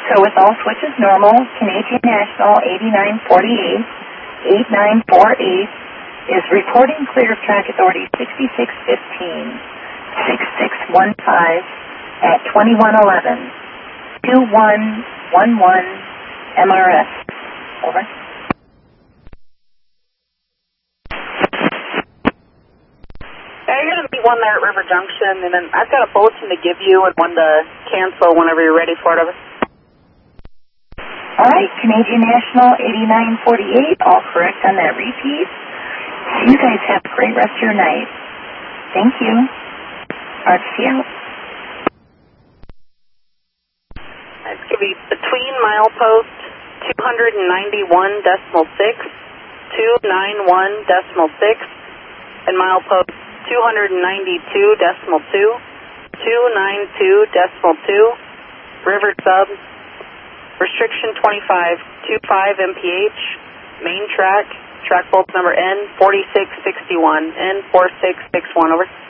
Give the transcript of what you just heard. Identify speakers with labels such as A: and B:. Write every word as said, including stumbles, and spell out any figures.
A: So with all switches normal, Canadian National eighty-nine forty-eight, eight nine four eight is reporting clear of track authority sixty-six fifteen, sixty-six fifteen at twenty-one eleven, two one one one M R S. Over.
B: Yeah, you're going to meet one there at River Junction, and then I've got a bulletin to give you and one to cancel whenever you're ready for it. Over.
A: All right, Canadian National eighty-nine forty-eight, all correct on that repeat. You guys have a great rest of your night. Thank you. R C out.
B: It's going to be between milepost two ninety-one point six, two ninety-one point six, and milepost two ninety-two point two, two ninety-two point two, River Sub, restriction twenty-five, twenty-five M P H, main track, track bulb number N forty-six sixty-one, N forty-six sixty-one, over.